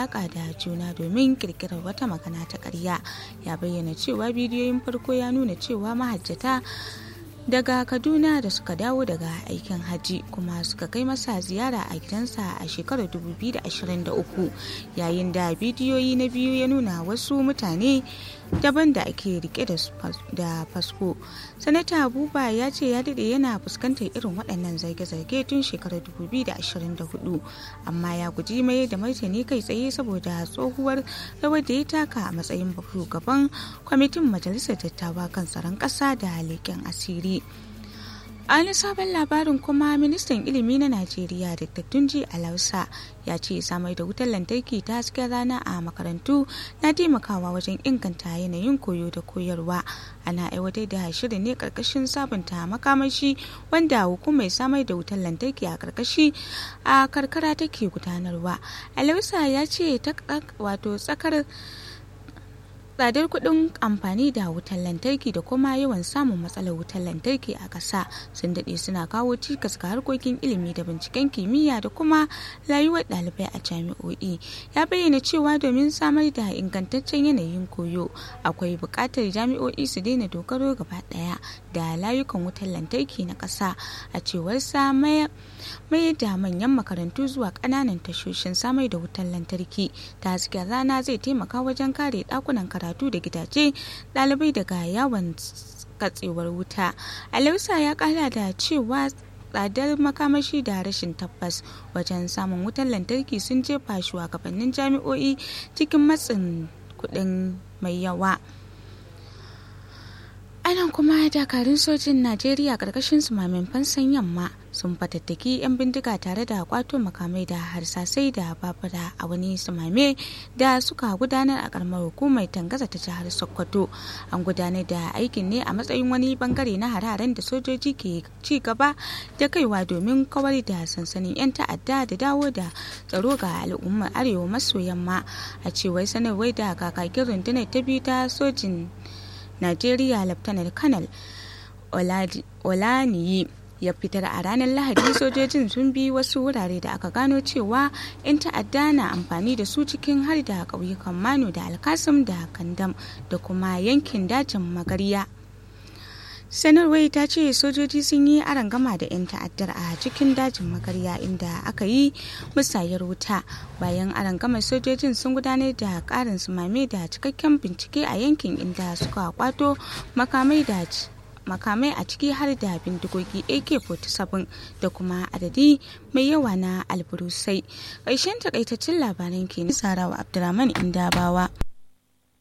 alaƙa da juna domin ƙirƙirar wata magana ta ƙarya. Ya bayyana cewa bidiyoyin farko ya nuna cewa mahajjata daga Kaduna da suka dawo daga aikin hajji kuma suka kai masa ziyara a gidansa a shekarar 2023, yayin da bidiyoyi na biyu ya nuna wasu mutane daban da ake rike da fasfo. Sanata Buba ya ce ya dade yana fuskantar irin waɗannan zarge-zarge tun shekarar 2024, amma ya guji mai da martani kai tsaye saboda tsohuwar rawar da ya taka a matsayin shugaban kwamitin majalisar dattawa kan tsaron ƙasa da leƙen asiri. A wani sabon labarin kuma, ministan ilimi na Najeriya Dr. Tunji Alausa ya ce samar da wutar lantarki ta hasken rana a makarantu na taimakawa wajen inganta yanayin koyo da koyarwa. Ana aiwatar da shirin ne karkashin sabunta makamashi wanda hukumar samar da wutar lantarki a karkashi a karkara take gudanarwa. Alausa ya ce tsadar kuɗin amfani da wutar lantarki da kuma yawan samun matsalar wutar lantarki a ƙasa sun daɗe suna kawo cikas ga harkokin ilimi da binciken kimiyya da kuma rayuwar ɗalibai a jami'o'i. Ya bayyana cewa domin samar da ingantaccen yanayin koyo akwai buƙatar jami'o'i su daina dogaro gaba ɗaya da layukan wutar lantarki na ƙasa. A cewar sa mai da manyan makarantu zuwa ƙananan tashoshin samar da wutar lantarki ta hasken rana zai taimaka wajen kare ɗakunan karatu da gidaje ɗalibai daga yawon katsewar wuta. Alausa ya kara da cewa tsadar makamashi da rashin tabbas wajen samun wutar lantarki sun jefa shugabannin jami'o'i cikin matsin kuɗin mai yawa. Anan kuma dakarun sojin Najeriya karkashin sumamin fansan yamma sun fatattaki 'yan bindiga tare da kwato makamai da harsasai da babura a wani sumame da suka gudanar a karamar hukumar Tangaza ta jihar Sokoto. An gudanar da aikin ne a matsayin wani bangare na hare-haren da sojoji ke ci gaba da kaiwa domin kawar da sansanin 'yan ta'adda da dawo da tsaro ga al'ummar arewa maso yamma. A cewar sanarwar da kakakin rundunar ta biyu ta sojin Najeriya Laftanar Kanal Olaniyi ya fitar a ranar Lahadi, sojojin sun bi wasu wurare da aka gano cewa 'yan ta'adda na amfani da su cikin har da ƙauyukan Mano da Alkasim da Kandam da kuma yankin dajin Magarya. Sanarwar ta ce sojoji sun yi arangama da 'yan ta'addar a cikin dajin Magarya inda aka yi musayar wuta. Bayan arangamar, sojojin sun gudanar da karin sumame da cikakken bincike a yankin inda suka kwato makamai a ciki har da bindigogi AK-47 da kuma adadi mai yawa na alburusai. Ƙarshen takaitaccen labaran ke Sarawa Abdurrahman Indabawa.